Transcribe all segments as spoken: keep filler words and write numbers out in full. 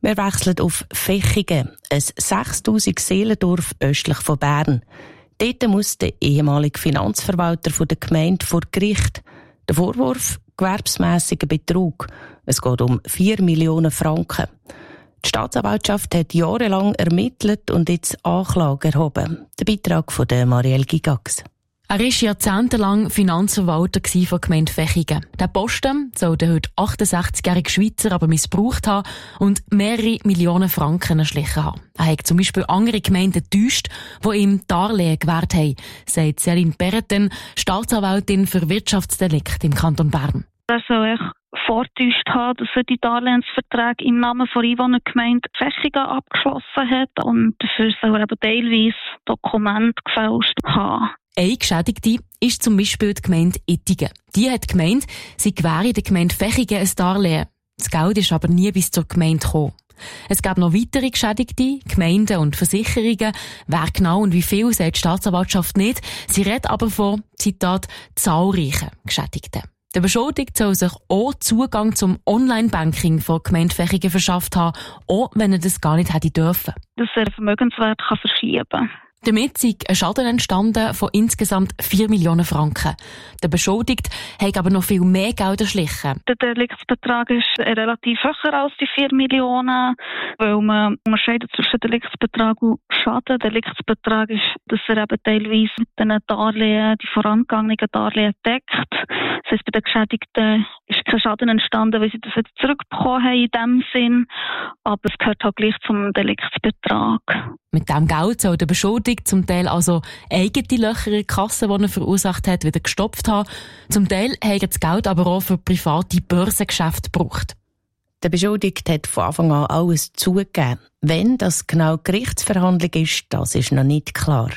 Wir wechseln auf Vechigen, ein sechstausend Seelendorf östlich von Bern. Dort muss der ehemalige Finanzverwalter der Gemeinde vor Gericht. Der Vorwurf: gewerbsmässiger Betrug. Es geht um vier Millionen Franken. Die Staatsanwaltschaft hat jahrelang ermittelt und jetzt Anklage erhoben. Der Beitrag von Marielle Gigax. Er war jahrzehntelang Finanzverwalter der Gemeinde Vechigen. Der Posten soll der heute achtundsechzigjährige Schweizer aber missbraucht haben und mehrere Millionen Franken erschlichen haben. Er hat zum Beispiel andere Gemeinden getäuscht, die ihm Darlehen gewährt haben, sagt Céline Bereten, Staatsanwältin für Wirtschaftsdelikt im Kanton Bern. Er soll echt vorgetäuscht haben, dass er die Darlehensverträge im Namen der Einwohnergemeinde Vechigen abgeschlossen hat und dafür soll er eben teilweise Dokumente gefälscht haben. Eine Geschädigte ist zum Beispiel die Gemeinde Ittigen. Die hat gemeint, sie gewähre der Gemeinde Vechigen ein Darlehen. Das Geld ist aber nie bis zur Gemeinde gekommen. Es gab noch weitere Geschädigte, Gemeinden und Versicherungen. Wer genau und wie viel, sagt die Staatsanwaltschaft nicht. Sie redet aber von, Zitat, zahlreichen Geschädigten. Der Beschuldigte soll sich auch Zugang zum Online-Banking von Gemeinde Vechigen verschafft haben, auch wenn er das gar nicht hätte dürfen. Dass er Vermögenswert kann verschieben kann. Damit sei ein Schaden entstanden von insgesamt vier Millionen Franken. Der Beschuldigte hat aber noch viel mehr Geld erschlichen. Der Deliktsbetrag ist relativ höher als die vier Millionen, weil man unterscheidet zwischen Deliktsbetrag und Schaden. Deliktsbetrag ist, dass er eben teilweise mit den Darlehen, die vorangegangenen Darlehen deckt. Das heisst, bei den Geschädigten ist kein Schaden entstanden, weil sie das jetzt zurückbekommen haben in dem Sinn. Aber es gehört halt gleich zum Deliktsbetrag. Mit diesem Geld soll der Beschuldigte zum Teil also eigene Löcher in der Kasse, die er verursacht hat, wieder gestopft haben. Zum Teil hat er das Geld aber auch für private Börsengeschäfte gebraucht. Der Beschuldigte hat von Anfang an alles zugegeben. Wenn das genau Gerichtsverhandlung ist, das ist noch nicht klar.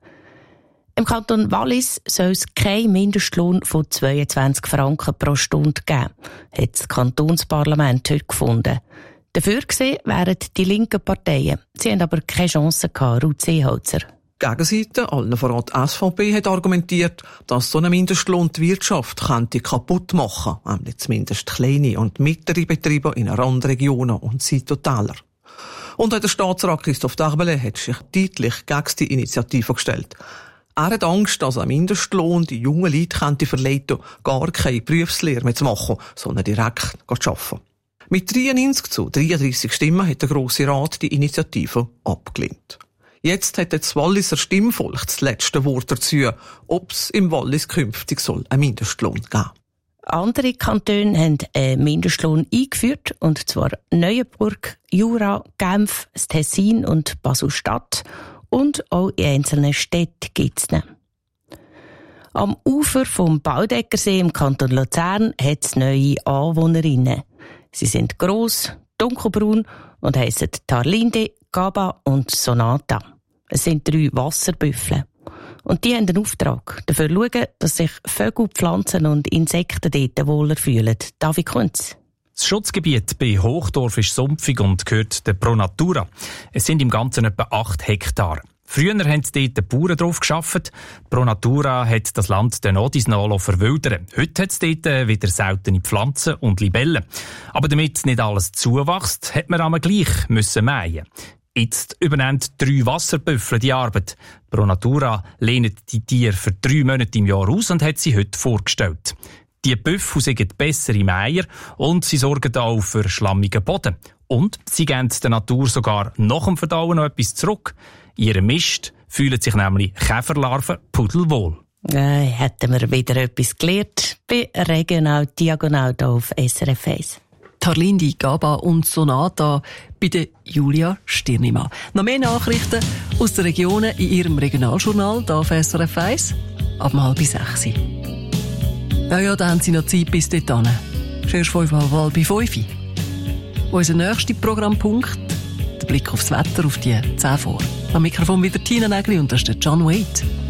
Im Kanton Wallis soll es keinen Mindestlohn von zweiundzwanzig Franken pro Stunde geben, hat das Kantonsparlament heute gefunden. Dafür gesehen wären die linken Parteien. Sie haben aber keine Chance gehabt, Ruth Seeholzer. Die Gegenseite, allen voran die S V P, hat argumentiert, dass so ein Mindestlohn die Wirtschaft könnte kaputt machen, nämlich zumindest kleine und mittlere Betriebe in Randregionen und Seitentäler. Und auch der Staatsrat Christoph Darbele hat sich deutlich gegen die Initiative gestellt. Er hat Angst, dass ein Mindestlohn die jungen Leute könnte verleiten, gar keine Berufslehre mehr zu machen, sondern direkt zu arbeiten. Mit dreiundneunzig zu dreiunddreissig Stimmen hat der Grosse Rat die Initiative abgelehnt. Jetzt hat das Walliser Stimmvolk das letzte Wort dazu, ob es im Wallis künftig soll einen Mindestlohn geben. Andere Kantone haben einen Mindestlohn eingeführt, und zwar Neuenburg, Jura, Genf, das Tessin und Basel-Stadt. Und auch in einzelnen Städten gibt es ihn. Am Ufer vom Baudeckersee im Kanton Luzern hat es neue Anwohnerinnen. Sie sind gross, dunkelbraun und heissen Tarlinde, Gaba und Sonata. Es sind drei Wasserbüffel. Und die haben den Auftrag, dafür zu schauen, dass sich Vögel, Pflanzen und Insekten dort wohler fühlen. David Kunz. Das Schutzgebiet bei Hochdorf ist sumpfig und gehört der Pro Natura. Es sind im Ganzen etwa acht Hektar. Früher haben dort die Bauern drauf gearbeitet. Pro Natura hat das Land den Odis noch verwildern. Heute hat es dort wieder seltene Pflanzen und Libellen. Aber damit nicht alles zuwächst, hat man aber gleich müssen mähen. Jetzt übernehmen drei Wasserbüffel die Arbeit. Pro Natura lehnt die Tiere für drei Monate im Jahr aus und hat sie heute vorgestellt. Die Büffel sind bessere Mäher und sie sorgen auch für schlammigen Boden. Und sie geben der Natur sogar nach dem Verdauen noch etwas zurück. In ihrem Mist fühlen sich nämlich Käferlarven pudelwohl. Äh, hätten wir wieder etwas gelernt bei Regional Diagonal hier auf S R F eins. Tarlinde, Gaba und Sonata bei der Julia Stirnimann. Noch mehr Nachrichten aus den Regionen in ihrem Regionaljournal hier auf S R F eins ab halb sechs. Ja, ja, da haben Sie noch Zeit bis dorthin. Erst fünf Mal halb fünf. Unser nächster Programmpunkt, der Blick aufs Wetter auf die zehn vor. Am Mikrofon wieder Tina Nägeli und das ist der John Wade.